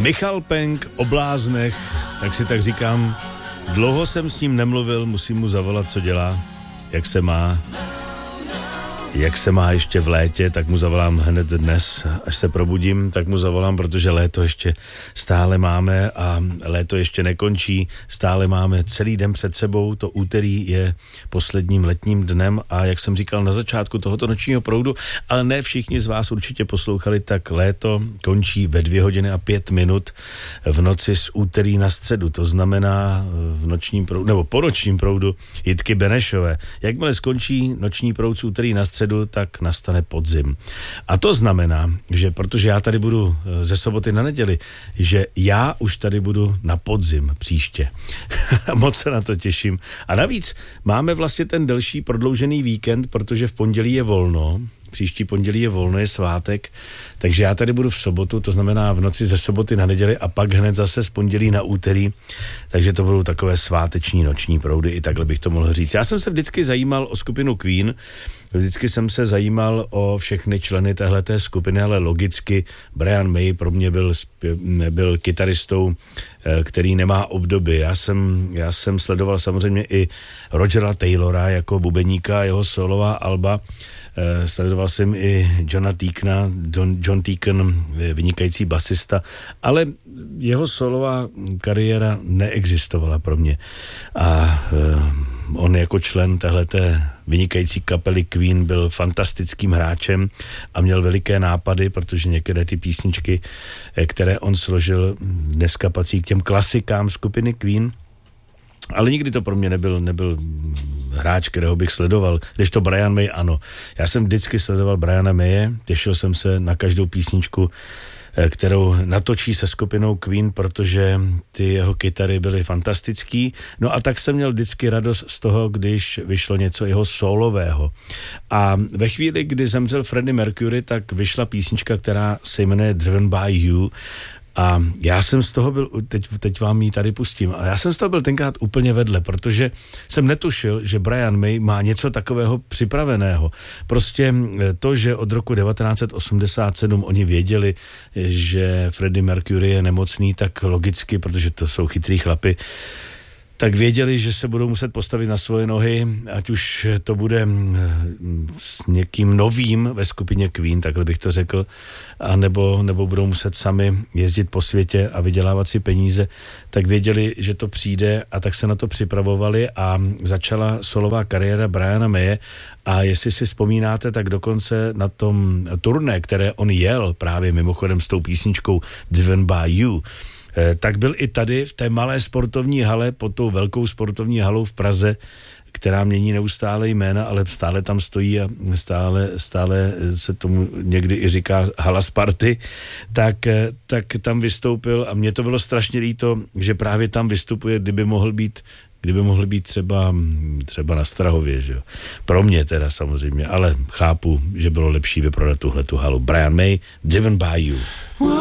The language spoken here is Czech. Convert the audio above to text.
Michal Penk o bláznech, tak si tak říkám, dlouho jsem s ním nemluvil, musím mu zavolat, co dělá, jak se má. Jak se má ještě v létě, tak mu zavolám hned dnes, až se probudím, tak mu zavolám, protože léto ještě stále máme a léto ještě nekončí, stále máme celý den před sebou, to úterý je posledním letním dnem a jak jsem říkal na začátku tohoto nočního proudu, ale ne všichni z vás určitě poslouchali, tak léto končí ve 2 hodiny a 5 minut v noci z úterý na středu, to znamená v nočním proudu, nebo po nočním proudu Jitky Benešové. Jakmile skončí noční proud z úterý na středu, tak nastane podzim. A to znamená, že protože já tady budu ze soboty na neděli, že já už tady budu na podzim příště. Moc se na to těším. A navíc máme vlastně ten delší prodloužený víkend, protože v pondělí je volno, příští pondělí je volno, je svátek, takže já tady budu v sobotu, to znamená v noci ze soboty na neděli a pak hned zase z pondělí na úterý, takže to budou takové sváteční noční proudy, i takhle bych to mohl říct. Já jsem se vždycky zajímal o skupinu Queen, vždycky jsem se zajímal o všechny členy téhleté skupiny, ale logicky Brian May pro mě byl kytaristou, který nemá obdoby. Já jsem sledoval samozřejmě i Rogera Taylora jako bubeníka, jeho solová alba. Sledoval jsem i Johna Deacona, John Deacon, vynikající basista, ale jeho solová kariéra neexistovala pro mě. A on jako člen téhleté vynikající kapely Queen byl fantastickým hráčem a měl veliké nápady, protože některé ty písničky, které on složil, dneska patří k těm klasikám skupiny Queen, ale nikdy to pro mě nebyl hráč, kterého bych sledoval, když to Brian May ano. Já jsem vždycky sledoval Briana Maye, těšil jsem se na každou písničku, kterou natočí se skupinou Queen, protože ty jeho kytary byly fantastický. No a tak jsem měl vždycky radost z toho, když vyšlo něco jeho solového. A ve chvíli, kdy zemřel Freddie Mercury, tak vyšla písnička, která se jmenuje Driven by You. A já jsem z toho byl, teď vám ji tady pustím, a já jsem z toho byl tenkrát úplně vedle, protože jsem netušil, že Brian May má něco takového připraveného. Prostě to, že od roku 1987 oni věděli, že Freddie Mercury je nemocný, tak logicky, protože to jsou chytrý chlapi, tak věděli, že se budou muset postavit na svoje nohy, ať už to bude s někým novým ve skupině Queen, takhle bych to řekl, a nebo budou muset sami jezdit po světě a vydělávat si peníze, tak věděli, že to přijde a tak se na to připravovali a začala solová kariéra Briana Maye a jestli si vzpomínáte, tak dokonce na tom turné, které on jel právě mimochodem s tou písničkou Driven by You, tak byl i tady v té malé sportovní hale pod tou velkou sportovní halou v Praze, která mění neustále jména, ale stále tam stojí a stále se tomu někdy i říká hala Sparty, tak tam vystoupil a mně to bylo strašně líto, že právě tam vystupuje, kdyby mohl být třeba na Strahově, že jo. Pro mě teda samozřejmě, ale chápu, že bylo lepší vyprodat tuhletu halu. Brian May, Driven by You.